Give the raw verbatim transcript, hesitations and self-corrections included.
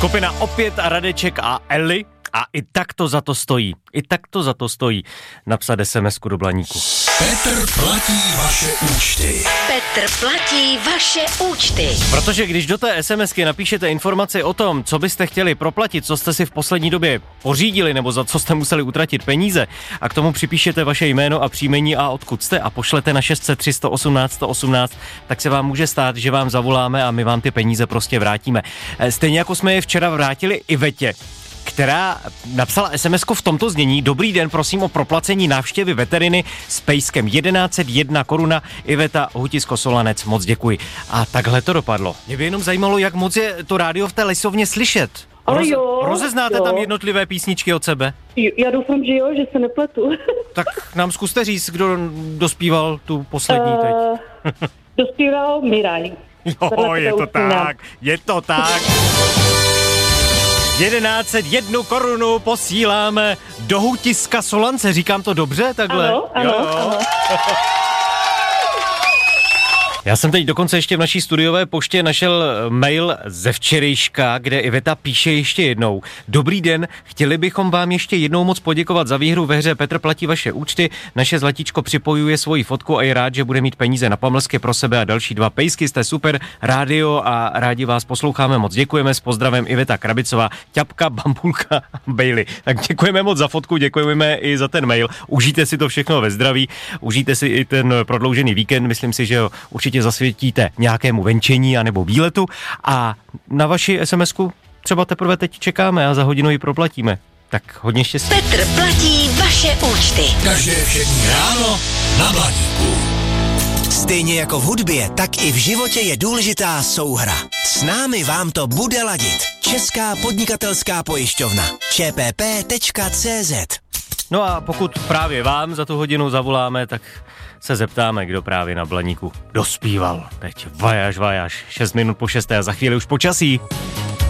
Skupina Opět a Radeček a Eli a i tak to za to stojí. I tak to za to stojí napsat es em esku do Blaníku. Petr platí vaše účty. Petr platí vaše účty. Protože když do té SMSky napíšete informaci o tom, co byste chtěli proplatit, co jste si v poslední době pořídili nebo za co jste museli utratit peníze a k tomu připíšete vaše jméno a příjmení a odkud jste a pošlete na šest set tři sto osmnáct sto osmnáct, tak se vám může stát, že vám zavoláme a my vám ty peníze prostě vrátíme. Stejně jako jsme je včera vrátili Ivetě, která napsala es em esku v tomto znění: Dobrý den, prosím o proplacení návštěvy veteriny s pejskem jedenáct set jedna koruna, Iveta Hutisko Solanec, moc děkuji. A takhle to dopadlo. Mě by jenom zajímalo, jak moc je to rádio v té lesovně slyšet. Ale jo, rozeznáte jo. tam jednotlivé písničky od sebe? Jo, já doufám, že jo, že se nepletu. Tak nám zkuste říct, kdo dospíval tu poslední teď. Uh, dospíval Miraj. Jo, je to tak, je to tak. jedenáct set jedna korunu posíláme do Hutiska Solance. Říkám to dobře takhle? Ano, ano, jo, jo. ano. Já jsem teď dokonce ještě v naší studiové poště našel mail ze včerejška, kde Iveta píše ještě jednou: Dobrý den, chtěli bychom vám ještě jednou moc poděkovat za výhru ve hře Petr platí vaše účty. Naše zlatíčko připojuje svoji fotku a je rád, že bude mít peníze na pamlsky pro sebe a další dva pejsky. Jste super rádio a rádi vás posloucháme. Moc děkujeme, s pozdravem Iveta Krabicová, Ťapka, Bambulka a Bailey. Tak děkujeme moc za fotku, děkujeme i za ten mail. Užijte si to všechno ve zdraví, užijte si i ten prodloužený víkend, myslím si, že jo, určitě zasvětíte nějakému venčení anebo výletu a na vaši es em esku třeba teprve teď čekáme a za hodinu ji proplatíme. Tak hodně štěstí. Petr platí vaše účty. Každé všední ráno na Blaníku. Stejně jako v hudbě, tak i v životě je důležitá souhra. S námi vám to bude ladit. Česká podnikatelská pojišťovna. č p p tečka c z. No a pokud právě vám za tu hodinu zavoláme, tak se zeptáme, kdo právě na Blaníku dospíval. Teď vajaž, vajaž, šest minut po šesté a za chvíli už počasí.